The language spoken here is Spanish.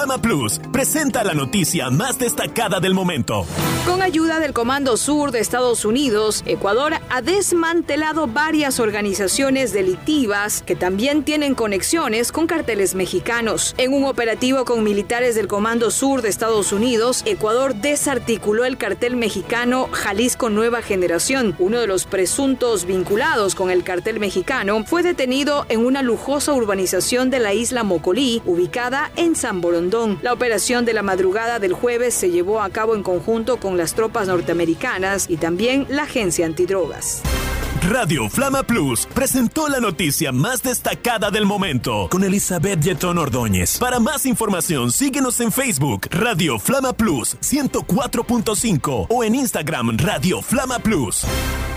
Flama Plus presenta la noticia más destacada del momento. Con ayuda del Comando Sur de Estados Unidos, Ecuador ha desmantelado varias organizaciones delictivas que también tienen conexiones con carteles mexicanos. En un operativo con militares del Comando Sur de Estados Unidos, Ecuador desarticuló el cartel mexicano Jalisco Nueva Generación. Uno de los presuntos vinculados con el cartel mexicano fue detenido en una lujosa urbanización de la isla Mocolí, ubicada en San Borondón. La operación de la madrugada del jueves se llevó a cabo en conjunto con las tropas norteamericanas y también la Agencia Antidrogas. Radio Flama Plus presentó la noticia más destacada del momento con Elizabeth Yetón Ordóñez. Para más información, síguenos en Facebook Radio Flama Plus 104.5 o en Instagram Radio Flama Plus.